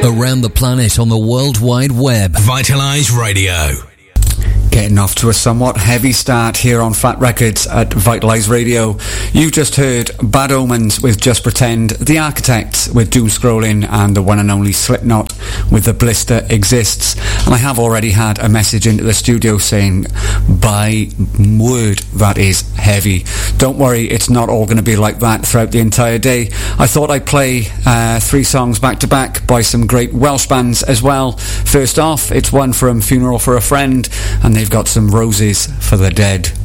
Around the planet on the World Wide Web. Vitalize Radio. Getting off to a somewhat heavy start here on Fat Records at Vitalize Radio. You just heard Bad Omens with Just Pretend, The Architects with Doom Scrolling, and the one and only Slipknot with The Blister Exists. And I have already had a message into the studio saying, by word, that is heavy. Don't worry, it's not all going to be like that throughout the entire day. I thought I'd play 3 songs back to back by some great Welsh bands as well. First off, it's one from Funeral for a Friend, and they've got some Roses for the Dead.